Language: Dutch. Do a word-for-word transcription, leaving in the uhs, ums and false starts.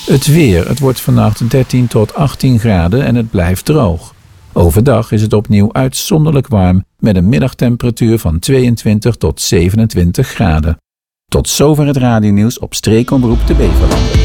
Het weer. Het wordt vannacht dertien tot achttien graden en het blijft droog. Overdag is het opnieuw uitzonderlijk warm met een middagtemperatuur van tweeëntwintig tot zevenentwintig graden. Tot zover het radionieuws op Streekomroep de Beverlanden.